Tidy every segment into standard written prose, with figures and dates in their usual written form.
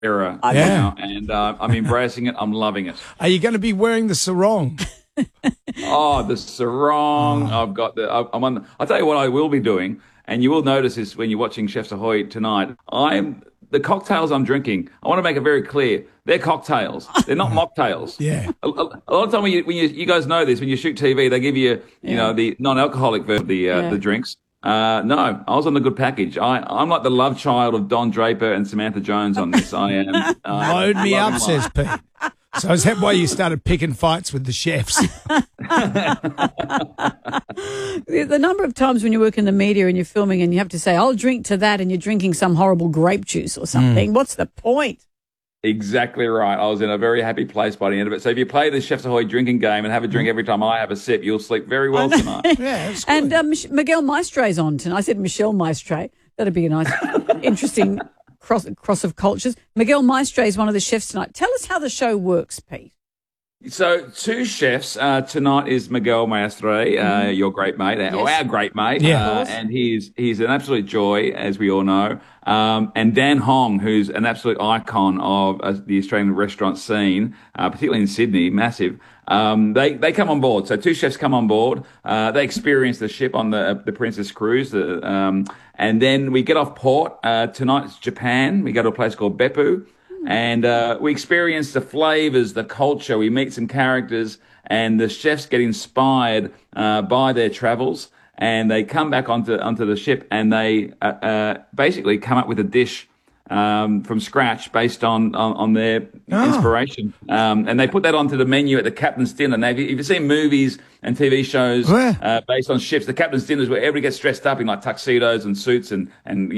era Yeah. now, and I'm embracing it. I'm loving it. Are you going to be wearing the sarong? Oh, the sarong. I've got the. I'm on. I'll tell you what I will be doing, and you will notice this when you're watching Chefs Ahoy tonight. The cocktails I'm drinking. I want to make it very clear. They're cocktails. They're not mocktails. Yeah. A lot of time when you guys know this, when you shoot TV, they give you the non-alcoholic version of the drinks. No, I was on the good package. I'm like the love child of Don Draper and Samantha Jones on this. I am. Load me up, loving says Pete. So is that why you started picking fights with the chefs? The number of times when you work in the media and you're filming and you have to say, I'll drink to that, and you're drinking some horrible grape juice or something. What's the point? Exactly right. I was in a very happy place by the end of it. So if you play the Chefs Ahoy drinking game and have a drink every time I have a sip, you'll sleep very well tonight. Yeah, it's good. And Miguel Maestre's on tonight. I said Michelle Maestre. That'd be a nice, interesting cross of cultures. Miguel Maestre is one of the chefs tonight. Tell us how the show works, Pete. So two chefs. Tonight is Miguel Maestre, your great mate, or our great mate. Yeah. And he's an absolute joy, as we all know. And Dan Hong, who's an absolute icon of the Australian restaurant scene, particularly in Sydney, massive. They come on board. So two chefs come on board. They experience the ship on the Princess Cruise. And then we get off port. Tonight's Japan. We go to a place called Beppu. And we experience the flavors, the culture. We meet some characters, and the chefs get inspired by their travels. And they come back onto the ship, and they basically come up with a dish from scratch based on their inspiration. And they put that onto the menu at the captain's dinner. Now, if you've seen movies and TV shows based on ships, the captain's dinner is where everybody gets dressed up in like tuxedos and suits and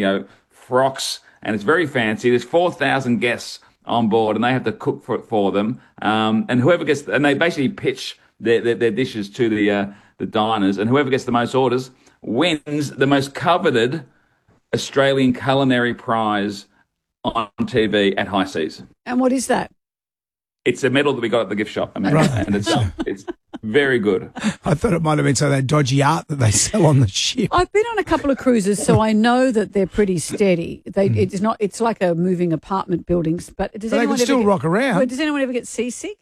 frocks. And it's very fancy. There's 4,000 guests on board, and they have to cook for them. And they basically pitch their dishes to the diners, and whoever gets the most orders wins the most coveted Australian culinary prize on TV at High Seas. And what is that? It's a medal that we got at the gift shop, and it's very good. I thought it might have been some of that dodgy art that they sell on the ship. I've been on a couple of cruises, so I know that they're pretty steady. It's like a moving apartment buildings, but does anyone they can still rock around. Wait, does anyone ever get seasick?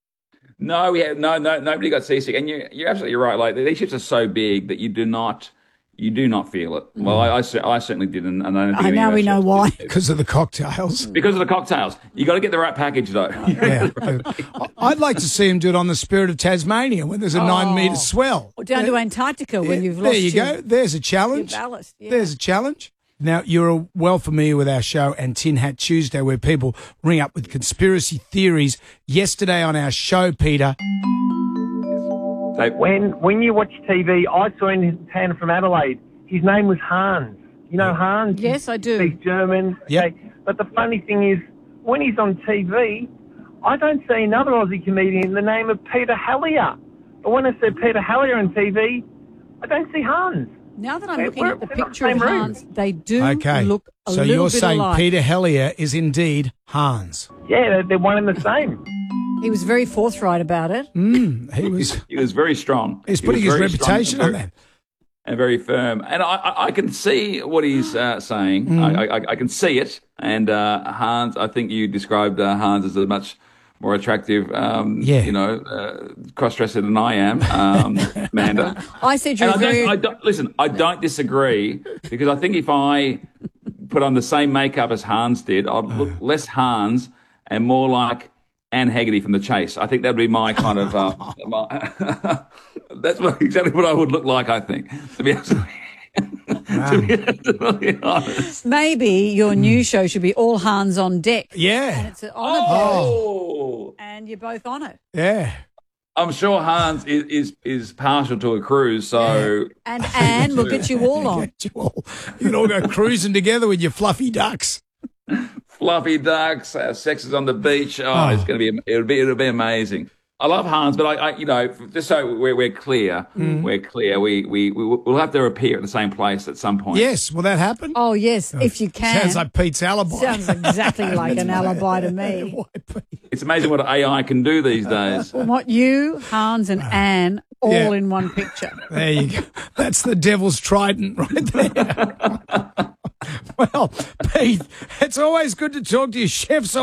No, nobody got seasick, and you're absolutely right. Like these ships are so big that you do not feel it. Well, I certainly didn't, and I don't think Now we know why. Because of the cocktails. Because of the cocktails. You got to get the right package, though. Yeah. I'd like to see him do it on the Spirit of Tasmania when there's a 9-metre swell. Or down to Antarctica when you've lost There you go. There's a challenge. your ballast. Yeah. There's a challenge. Now, you're well familiar with our show and Tin Hat Tuesday, where people ring up with conspiracy theories. Yesterday on our show, Peter. When you watch TV, I saw in town from Adelaide. His name was Hans. You know Hans? Yes, I do. He speaks German. Yep. Okay. But the funny thing is, when he's on TV, I don't see another Aussie comedian the name of Peter Hallier. But when I see Peter Hallier on TV, I don't see Hans. Now that I'm looking we're at the in the picture of same room. Hans, they do Okay. look a So little you're bit saying alike. Peter Hellier is indeed Hans. Yeah, they're one and the same. He was very forthright about it. He was He was very strong. he's He putting was his very strong reputation on that. and very firm. And I can see what he's saying. I can see it. And Hans, I think you described Hans as a much more attractive, cross-dresser than I am, Amanda. I said you're Listen, I don't disagree, because I think if I put on the same makeup as Hans did, I'd look less Hans and more like Anne Haggerty from The Chase. I think that would be my kind of... that's exactly what I would look like, I think, to be absolutely... to be absolutely honest. Maybe your new show should be All Hands on Deck. Yeah. And it's on a boat, and you're both on it. Yeah. I'm sure Hans is partial to a cruise, so... And Anne will get you all on. You can all go cruising together with your fluffy ducks. Fluffy ducks, sex is on the beach. It's going to be, it'll be amazing. I love Hans, but I just so we're clear, we'll have to appear at the same place at some point. Yes, will that happen? Oh, yes, if you can. Sounds like Pete's alibi. Sounds exactly like an alibi to me. It's amazing what AI can do these days. What you, Hans and Anne, all Yeah. in one picture. There you go. That's the devil's trident right there. Well, Pete, it's always good to talk to you. Chef's